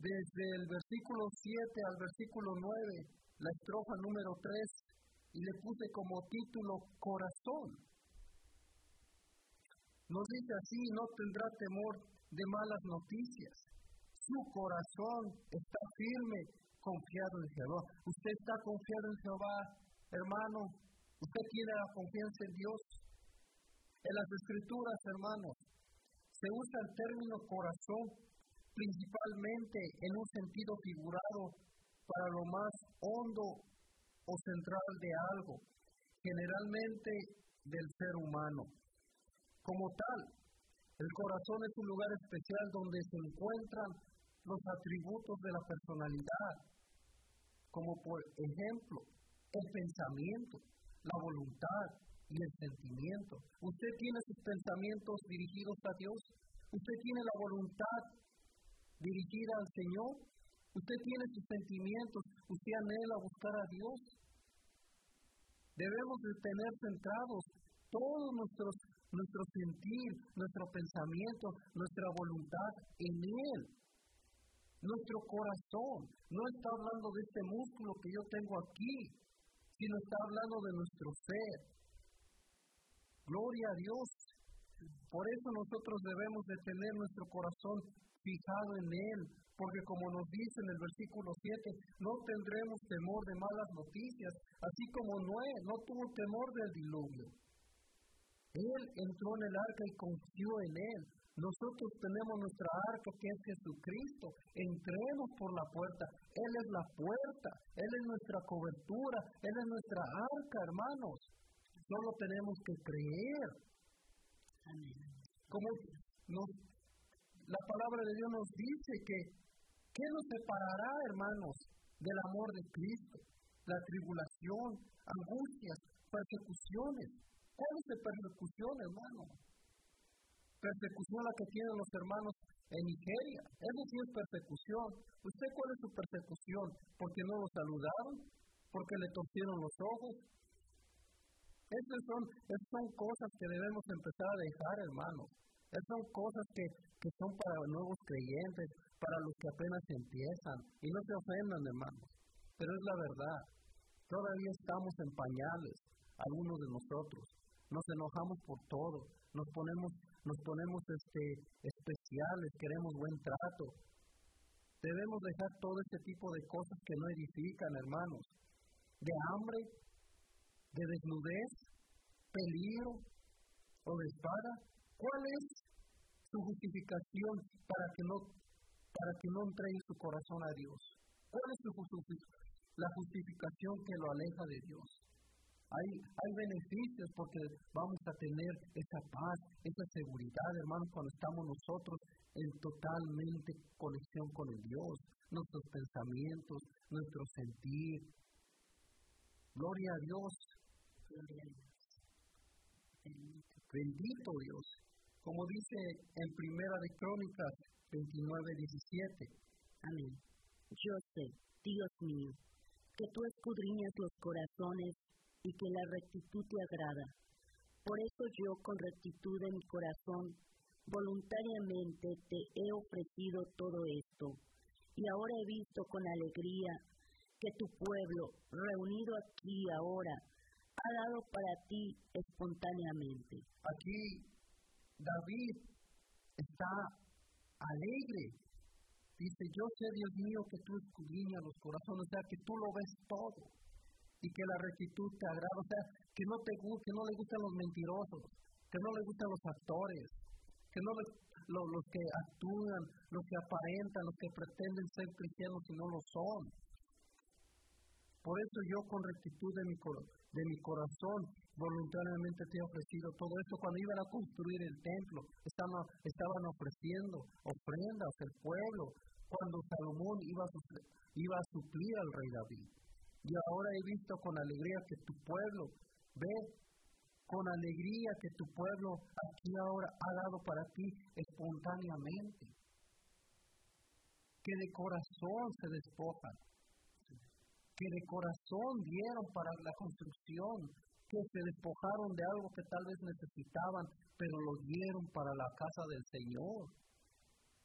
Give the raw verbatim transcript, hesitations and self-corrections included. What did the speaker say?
desde el versículo siete al versículo nueve, la estrofa número tres, y le puse como título Corazón. Nos dice así: no tendrá temor de malas noticias. Su corazón está firme, confiado en Jehová. ¿Usted está confiado en Jehová, hermano? ¿Usted tiene la confianza en Dios? En las Escrituras, hermanos, se usa el término corazón principalmente en un sentido figurado para lo más hondo o central de algo, generalmente del ser humano. Como tal, el corazón es un lugar especial donde se encuentran los atributos de la personalidad, como por ejemplo, el pensamiento, la voluntad y el sentimiento. ¿Usted tiene sus pensamientos dirigidos a Dios? ¿Usted tiene la voluntad dirigida al Señor? ¿Usted tiene sus sentimientos? ¿Usted anhela buscar a Dios? Debemos de tener centrados todos nuestros, nuestro sentir, nuestro pensamiento, nuestra voluntad en Él. Nuestro corazón no está hablando de este músculo que yo tengo aquí, sino está hablando de nuestro ser. Gloria a Dios. Por eso nosotros debemos de tener nuestro corazón fijado en Él, porque como nos dice en el versículo siete, no tendremos temor de malas noticias, así como Noé no tuvo temor del diluvio. Él entró en el arca y confió en Él. Nosotros tenemos nuestra arca, que es Jesucristo. Entremos por la puerta. Él es la puerta, Él es nuestra cobertura, Él es nuestra arca, hermanos. Solo tenemos que creer. Amén. Como nos, la palabra de Dios nos dice que ¿qué nos separará, hermanos, del amor de Cristo? La tribulación, angustias, persecuciones. ¿Cuál es la persecución, hermano? Persecución la que tienen los hermanos en Nigeria. Eso sí es persecución. ¿Usted cuál es su persecución? ¿Porque no lo saludaron? ¿Porque le torcieron los ojos? Esas son, esas son cosas que debemos empezar a dejar, hermanos. Esas son cosas que, que son para nuevos creyentes, para los que apenas empiezan. Y no se ofendan, hermanos. Pero es la verdad. Todavía estamos en pañales, algunos de nosotros. Nos enojamos por todo. Nos ponemos, nos ponemos este, especiales, queremos buen trato. Debemos dejar todo este tipo de cosas que no edifican, hermanos. De hambre, de desnudez, peligro o de espada. ¿Cuál es su justificación para que no, para que no entregue su corazón a Dios? ¿Cuál es su justificación? La justificación que lo aleja de Dios. Hay, hay beneficios porque vamos a tener esa paz, esa seguridad, hermanos, cuando estamos nosotros en totalmente conexión con el Dios, nuestros pensamientos, nuestro sentir. Gloria a Dios. Gloria a Dios. Bendito, bendito Dios. Como dice en Primera de Crónicas veintinueve diecisiete. Amén. Yo sé, Dios mío, que tú escudriñas los corazones y que la rectitud te agrada. Por eso yo, con rectitud de mi corazón, voluntariamente te he ofrecido todo esto. Y ahora he visto con alegría que tu pueblo, reunido aquí ahora, ha dado para ti espontáneamente. Aquí David está alegre. Dice: yo sé, Dios mío, que tú escudriñas los corazones, o sea, que tú lo ves todo. Y que la rectitud te agrada, o sea, que no te que no le gustan los mentirosos, que no le gustan los actores, que no le, lo, los que actúan, los que aparentan, los que pretenden ser cristianos y no lo son. Por eso yo, con rectitud de mi, de mi corazón, voluntariamente te he ofrecido todo esto. Cuando iban a construir el templo, estaban, estaban ofreciendo ofrendas al pueblo, cuando Salomón iba a, iba a suplir al rey David. Y ahora he visto con alegría que tu pueblo, ve, con alegría que tu pueblo aquí ahora ha dado para ti espontáneamente. Que de corazón se despojan, que de corazón dieron para la construcción, que se despojaron de algo que tal vez necesitaban, pero lo dieron para la casa del Señor.